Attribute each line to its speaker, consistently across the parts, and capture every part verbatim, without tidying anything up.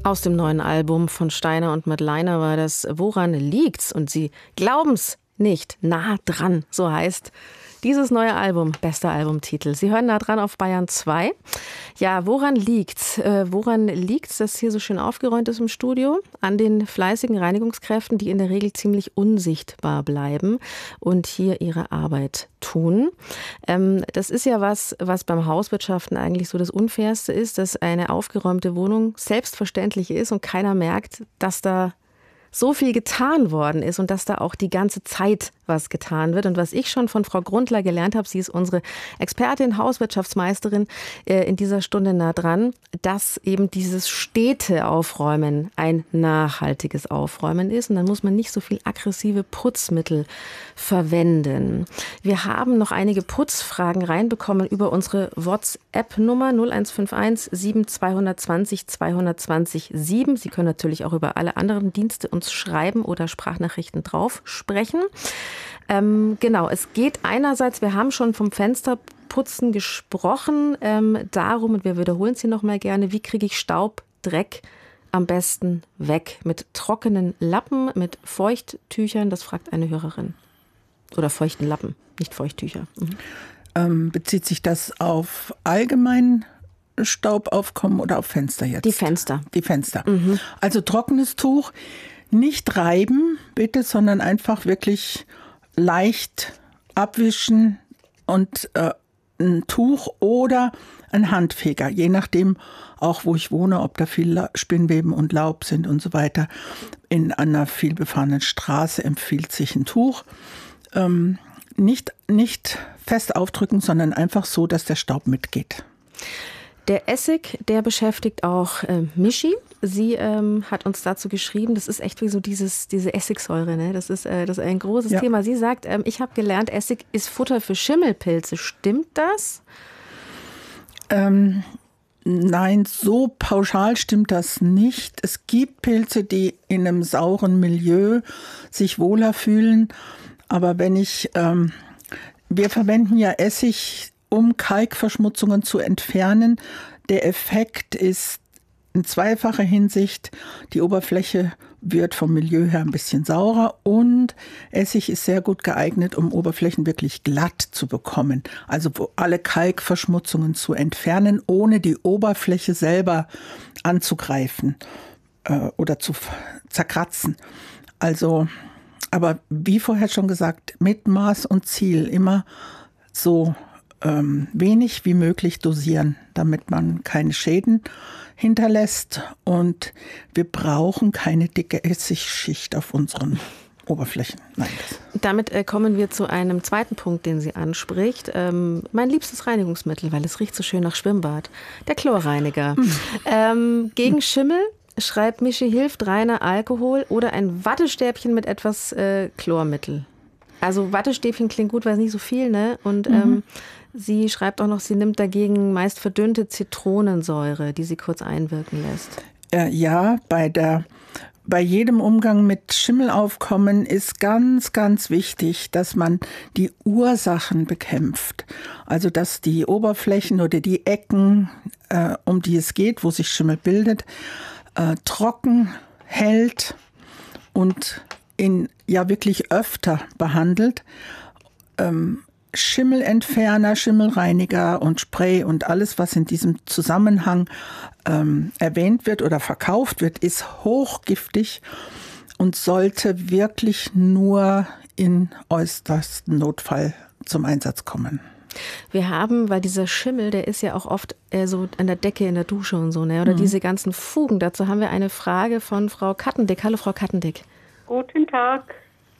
Speaker 1: Aus dem neuen Album von Steiner und Matt Leiner war das Woran liegt's? Und Sie glauben's nicht, nah dran, so heißt dieses neue Album, bester Albumtitel. Sie hören nah dran auf Bayern zwei. Ja, woran liegt's? Äh, woran liegt's, dass hier so schön aufgeräumt ist im Studio? An den fleißigen Reinigungskräften, die in der Regel ziemlich unsichtbar bleiben und hier ihre Arbeit tun. Ähm, das ist ja was, was beim Hauswirtschaften eigentlich so das Unfairste ist, dass eine aufgeräumte Wohnung selbstverständlich ist und keiner merkt, dass da so viel getan worden ist und dass da auch die ganze Zeit was getan wird. Und was ich schon von Frau Grundler gelernt habe, sie ist unsere Expertin, Hauswirtschaftsmeisterin äh, in dieser Stunde nah dran, dass eben dieses stete Aufräumen ein nachhaltiges Aufräumen ist. Und dann muss man nicht so viel aggressive Putzmittel verwenden. Wir haben noch einige Putzfragen reinbekommen über unsere WhatsApp-Nummer null eins fünf eins sieben zwei zwei null zwei zwei null sieben. Sie können natürlich auch über alle anderen Dienste uns schreiben oder Sprachnachrichten drauf sprechen. Ähm, genau, es geht einerseits, wir haben schon vom Fensterputzen gesprochen, ähm, darum, und wir wiederholen es hier nochmal gerne, wie kriege ich Staub, Dreck am besten weg? Mit trockenen Lappen, mit Feuchttüchern, das fragt eine Hörerin. Oder feuchten Lappen, nicht Feuchttücher. Mhm.
Speaker 2: Ähm, bezieht sich das auf allgemein Staubaufkommen oder auf Fenster jetzt?
Speaker 1: Die Fenster.
Speaker 2: Die Fenster.
Speaker 1: Mhm.
Speaker 2: Also trockenes Tuch, nicht reiben, bitte, sondern einfach wirklich leicht abwischen und äh, ein Tuch oder ein Handfeger, je nachdem auch, wo ich wohne, ob da viel Spinnweben und Laub sind und so weiter. In einer vielbefahrenen Straße empfiehlt sich ein Tuch. Ähm, nicht, nicht fest aufdrücken, sondern einfach so, dass der Staub mitgeht.
Speaker 1: Der Essig, der beschäftigt auch äh, Michi. Sie ähm, hat uns dazu geschrieben, das ist echt wie so dieses, diese Essigsäure, ne? Das ist, äh, das ist ein großes ja. Thema. Sie sagt, ähm, ich habe gelernt, Essig ist Futter für Schimmelpilze. Stimmt das?
Speaker 2: Ähm, nein, so pauschal stimmt das nicht. Es gibt Pilze, die in einem sauren Milieu sich wohler fühlen. Aber wenn ich, ähm, wir verwenden ja Essig, um Kalkverschmutzungen zu entfernen. Der Effekt ist in zweifacher Hinsicht. Die Oberfläche wird vom Milieu her ein bisschen saurer und Essig ist sehr gut geeignet, um Oberflächen wirklich glatt zu bekommen. Also alle Kalkverschmutzungen zu entfernen, ohne die Oberfläche selber anzugreifen äh, oder zu zerkratzen. Also, aber wie vorher schon gesagt, mit Maß und Ziel immer so ähm, wenig wie möglich dosieren, damit man keine Schäden hinterlässt. Und wir brauchen keine dicke Essigschicht auf unseren Oberflächen. Nein.
Speaker 1: Damit äh, kommen wir zu einem zweiten Punkt, den sie anspricht. Ähm, mein liebstes Reinigungsmittel, weil es riecht so schön nach Schwimmbad. Der Chlorreiniger. Hm. Ähm, gegen Schimmel, schreibt Michi, hilft reiner Alkohol oder ein Wattestäbchen mit etwas äh, Chlormittel. Also Wattestäbchen klingt gut, weil es nicht so viel, ne? Und mhm. ähm, sie schreibt auch noch, sie nimmt dagegen meist verdünnte Zitronensäure, die sie kurz einwirken lässt.
Speaker 2: Äh, ja, bei der bei jedem Umgang mit Schimmelaufkommen ist ganz, ganz wichtig, dass man die Ursachen bekämpft. Also dass die Oberflächen oder die Ecken, äh, um die es geht, wo sich Schimmel bildet, äh, trocken hält und in ja wirklich öfter behandelt. Ähm, Schimmelentferner, Schimmelreiniger und Spray und alles, was in diesem Zusammenhang ähm, erwähnt wird oder verkauft wird, ist hochgiftig und sollte wirklich nur in äußersten Notfall zum Einsatz kommen.
Speaker 1: Wir haben, weil dieser Schimmel, der ist ja auch oft äh, so an der Decke in der Dusche und so, ne? Oder mhm. diese ganzen Fugen. Dazu haben wir eine Frage von Frau Kattendick. Hallo, Frau Kattendick.
Speaker 3: Guten Tag.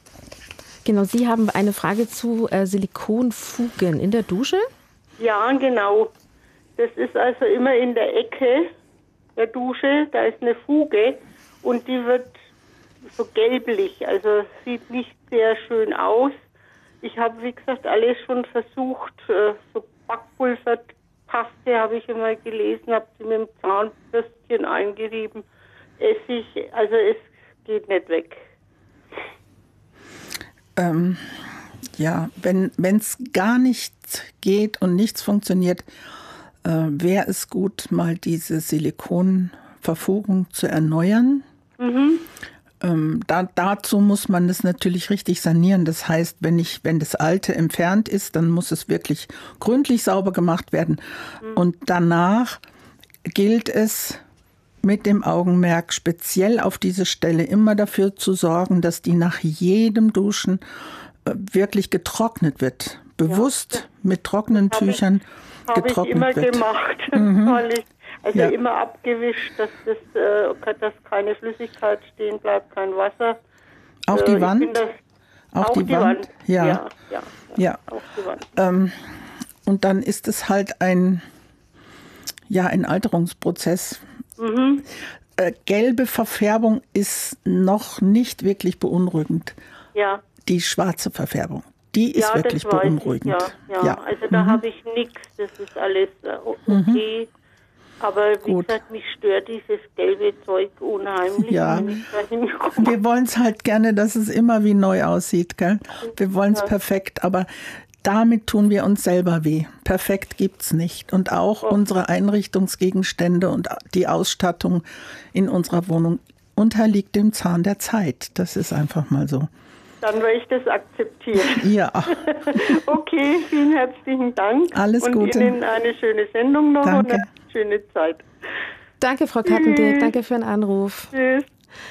Speaker 1: Genau, Sie haben eine Frage zu äh, Silikonfugen in der Dusche?
Speaker 3: Ja, genau. Das ist also immer in der Ecke der Dusche, da ist eine Fuge und die wird so gelblich, also sieht nicht sehr schön aus. Ich habe, wie gesagt, alles schon versucht, äh, so Backpulverpaste habe ich immer gelesen, habe sie mit dem Zahnbürstchen eingerieben. Essig, also es geht nicht weg.
Speaker 2: Ähm, ja, wenn es gar nicht geht und nichts funktioniert, äh, wäre es gut, mal diese Silikonfugen Verfugung zu erneuern.
Speaker 3: Mhm.
Speaker 2: Ähm, da, dazu muss man das natürlich richtig sanieren. Das heißt, wenn ich, wenn das Alte entfernt ist, dann muss es wirklich gründlich sauber gemacht werden. Mhm. Und danach gilt es, mit dem Augenmerk speziell auf diese Stelle immer dafür zu sorgen, dass die nach jedem Duschen wirklich getrocknet wird. Bewusst ja. mit trockenen
Speaker 3: das
Speaker 2: Tüchern
Speaker 3: hab ich,
Speaker 2: getrocknet
Speaker 3: hab ich
Speaker 2: wird.
Speaker 3: immer gemacht.
Speaker 2: Mhm.
Speaker 3: Also
Speaker 2: ja.
Speaker 3: immer abgewischt, dass, das, äh, dass keine Flüssigkeit stehen bleibt, kein Wasser.
Speaker 2: Auch die äh, Wand?
Speaker 3: Das,
Speaker 2: auch,
Speaker 3: auch
Speaker 2: die,
Speaker 3: die
Speaker 2: Wand?
Speaker 3: Wand?
Speaker 2: Ja.
Speaker 3: Ja, ja, ja,
Speaker 2: ja.
Speaker 3: Auch die Wand.
Speaker 2: Ähm, und dann ist es halt ein, ja, ein Alterungsprozess.
Speaker 3: Mhm.
Speaker 2: Äh, gelbe Verfärbung ist noch nicht wirklich beunruhigend.
Speaker 3: Ja.
Speaker 2: Die schwarze Verfärbung, die ist
Speaker 3: ja,
Speaker 2: wirklich beunruhigend.
Speaker 3: Ja, ja.
Speaker 2: ja,
Speaker 3: also da mhm. habe ich nichts, das ist alles äh, okay. Mhm. Aber wie
Speaker 2: Gut.
Speaker 3: gesagt, mich stört dieses gelbe Zeug unheimlich.
Speaker 2: Ja. Wir wollen es halt gerne, dass es immer wie neu aussieht, gell? Wir wollen es ja. perfekt, aber damit tun wir uns selber weh. Perfekt gibt's nicht. Und auch oh. unsere Einrichtungsgegenstände und die Ausstattung in unserer Wohnung unterliegt dem Zahn der Zeit. Das ist einfach mal so.
Speaker 3: Dann werde ich das akzeptieren.
Speaker 2: Ja.
Speaker 3: Okay, vielen herzlichen Dank.
Speaker 2: Alles Gute.
Speaker 3: Und Ihnen eine schöne Sendung noch
Speaker 2: Danke.
Speaker 3: und eine schöne Zeit.
Speaker 1: Danke, Frau Kattendick. Danke für den Anruf.
Speaker 3: Tschüss.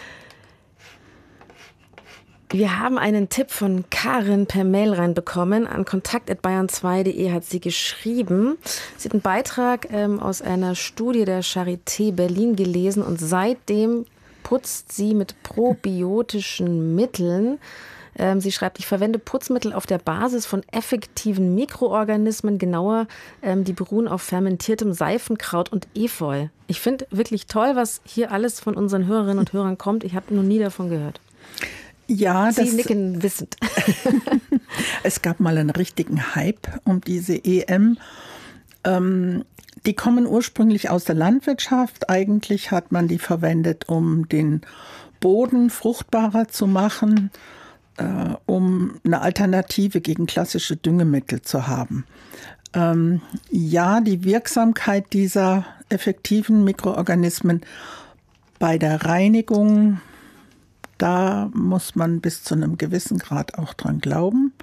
Speaker 1: Wir haben einen Tipp von Karin per Mail reinbekommen. An kontakt at bayern zwei punkt de hat sie geschrieben. Sie hat einen Beitrag ähm, aus einer Studie der Charité Berlin gelesen und seitdem putzt sie mit probiotischen Mitteln. Ähm, sie schreibt, ich verwende Putzmittel auf der Basis von effektiven Mikroorganismen, genauer, ähm, die beruhen auf fermentiertem Seifenkraut und Efeu. Ich finde wirklich toll, was hier alles von unseren Hörerinnen und Hörern kommt. Ich habe noch nie davon gehört.
Speaker 2: Ja,
Speaker 1: Sie
Speaker 2: das,
Speaker 1: nicken wissend.
Speaker 2: Es gab mal einen richtigen Hype um diese E M. Ähm, die kommen ursprünglich aus der Landwirtschaft. Eigentlich hat man die verwendet, um den Boden fruchtbarer zu machen, äh, um eine Alternative gegen klassische Düngemittel zu haben. Ähm, ja, die Wirksamkeit dieser effektiven Mikroorganismen bei der Reinigung, da muss man bis zu einem gewissen Grad auch dran glauben.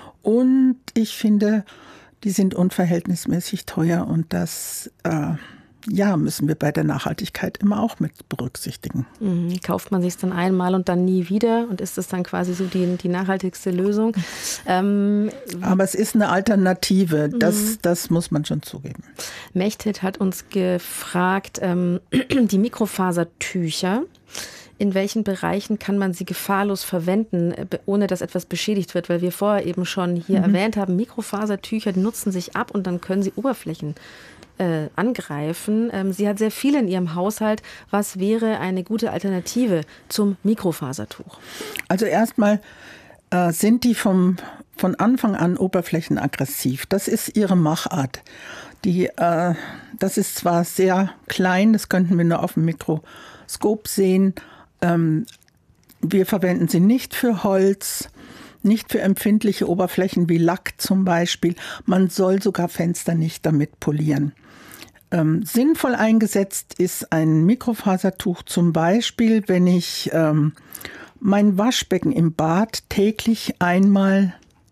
Speaker 2: Und ich finde, die sind unverhältnismäßig teuer und das äh, ja, müssen wir bei der Nachhaltigkeit immer auch mit berücksichtigen.
Speaker 1: Mhm. Kauft man sich dann einmal und dann nie wieder und ist das dann quasi so die, die nachhaltigste Lösung? Ähm,
Speaker 2: Aber es ist eine Alternative, das, mhm. das muss man schon zugeben.
Speaker 1: Mechtet hat uns gefragt, ähm, die Mikrofasertücher, in welchen Bereichen kann man sie gefahrlos verwenden, ohne dass etwas beschädigt wird? Weil wir vorher eben schon hier mhm. erwähnt haben, Mikrofasertücher, die nutzen sich ab und dann können sie Oberflächen äh, angreifen. Ähm, sie hat sehr viel in ihrem Haushalt. Was wäre eine gute Alternative zum Mikrofasertuch?
Speaker 2: Also erstmal äh, sind die vom, von Anfang an oberflächenaggressiv. Das ist ihre Machart. Die, äh, das ist zwar sehr klein, das könnten wir nur auf dem Mikroskop sehen. Ähm, wir verwenden sie nicht für Holz, nicht für empfindliche Oberflächen wie Lack zum Beispiel. Man soll sogar Fenster nicht damit polieren. Ähm, sinnvoll eingesetzt ist ein Mikrofasertuch zum Beispiel, wenn ich ähm, mein Waschbecken im Bad täglich einmal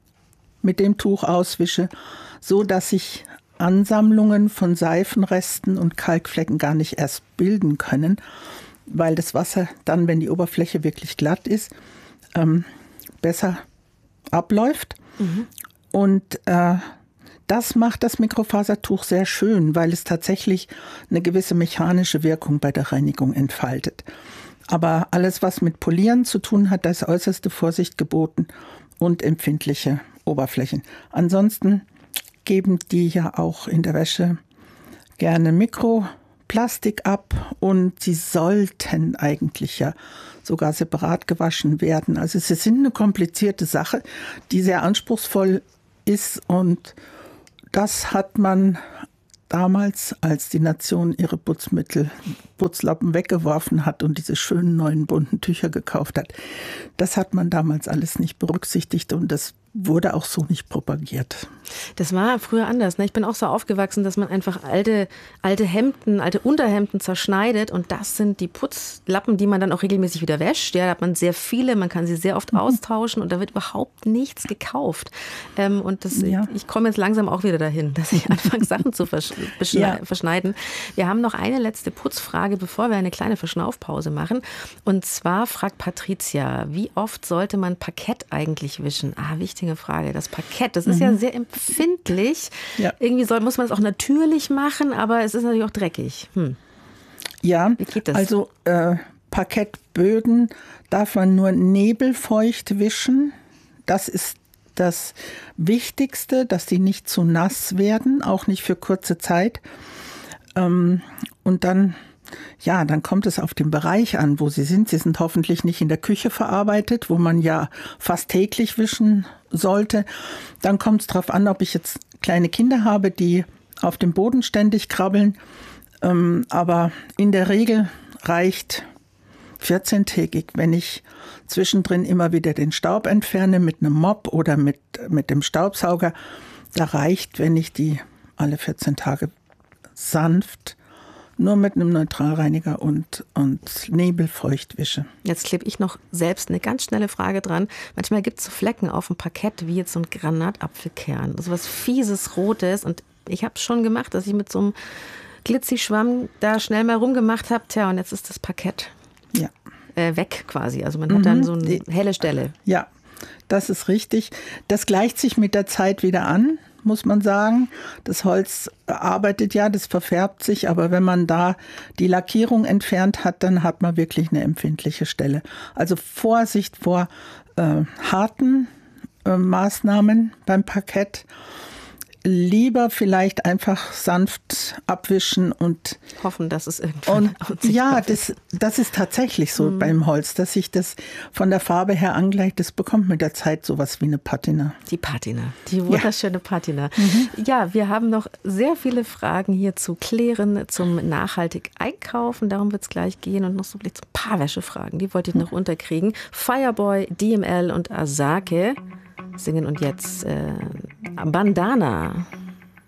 Speaker 2: mit dem Tuch auswische, so dass sich Ansammlungen von Seifenresten und Kalkflecken gar nicht erst bilden können, weil das Wasser dann, wenn die Oberfläche wirklich glatt ist, ähm, besser abläuft. Mhm. Und äh, das macht das Mikrofasertuch sehr schön, weil es tatsächlich eine gewisse mechanische Wirkung bei der Reinigung entfaltet. Aber alles, was mit Polieren zu tun hat, da ist äußerste Vorsicht geboten und empfindliche Oberflächen. Ansonsten geben die ja auch in der Wäsche gerne Mikroplastik ab und sie sollten eigentlich ja sogar separat gewaschen werden. Also sie sind eine komplizierte Sache, die sehr anspruchsvoll ist und das hat man damals, als die Nation ihre Putzmittel Putzlappen weggeworfen hat und diese schönen neuen bunten Tücher gekauft hat. Das hat man damals alles nicht berücksichtigt und das wurde auch so nicht propagiert.
Speaker 1: Das war früher anders. Ne? Ich bin auch so aufgewachsen, dass man einfach alte, alte Hemden, alte Unterhemden zerschneidet und das sind die Putzlappen, die man dann auch regelmäßig wieder wäscht. Ja, da hat man sehr viele, man kann sie sehr oft mhm. austauschen und da wird überhaupt nichts gekauft. Ähm, und das, ja. ich komme jetzt langsam auch wieder dahin, dass ich anfange, Sachen zu versch- ja. verschneiden. Wir haben noch eine letzte Putzfrage, bevor wir eine kleine Verschnaufpause machen. Und zwar fragt Patricia, wie oft sollte man Parkett eigentlich wischen? Ah, wichtige Frage. Das Parkett, das ist mhm. ja sehr empfindlich. Ja. Irgendwie soll, muss man es auch natürlich machen, aber es ist natürlich auch dreckig. Hm.
Speaker 2: Ja,
Speaker 1: wie geht das?
Speaker 2: Also äh, Parkettböden darf man nur nebelfeucht wischen. Das ist das Wichtigste, dass die nicht zu nass werden, auch nicht für kurze Zeit. Ähm, und dann Ja, dann kommt es auf den Bereich an, wo Sie sind. Sie sind hoffentlich nicht in der Küche verarbeitet, wo man ja fast täglich wischen sollte. Dann kommt es darauf an, ob ich jetzt kleine Kinder habe, die auf dem Boden ständig krabbeln. Ähm, aber in der Regel reicht vierzehntägig, wenn ich zwischendrin immer wieder den Staub entferne mit einem Mop oder mit, mit dem Staubsauger. Da reicht, wenn ich die alle vierzehn Tage sanft nur mit einem Neutralreiniger und, und nebelfeucht wische.
Speaker 1: Jetzt klebe ich noch selbst eine ganz schnelle Frage dran. Manchmal gibt es so Flecken auf dem Parkett, wie jetzt so ein Granatapfelkern. So was fieses, Rotes. Und ich habe es schon gemacht, dass ich mit so einem Glitzi-Schwamm da schnell mal rumgemacht habe. Tja, und jetzt ist das Parkett
Speaker 2: ja.
Speaker 1: äh, weg quasi. Also man hat mhm. dann so eine helle Stelle.
Speaker 2: Ja, das ist richtig. Das gleicht sich mit der Zeit wieder an, muss man sagen. Das Holz arbeitet ja, das verfärbt sich, aber wenn man da die Lackierung entfernt hat, dann hat man wirklich eine empfindliche Stelle. Also Vorsicht vor äh, harten äh, Maßnahmen beim Parkett. Lieber vielleicht einfach sanft abwischen und
Speaker 1: hoffen, dass es irgendwann
Speaker 2: und ja, das, das ist tatsächlich so mhm. beim Holz, dass sich das von der Farbe her angleicht. Das bekommt mit der Zeit sowas wie eine Patina.
Speaker 1: Die Patina, die wunderschöne ja. Patina. Mhm. Ja, wir haben noch sehr viele Fragen hier zu klären zum nachhaltig Einkaufen. Darum wird es gleich gehen und noch so ein paar Wäschefragen. Die wollte ich noch mhm. unterkriegen. Fireboy, D M L und Asake singen und jetzt äh, Bandana.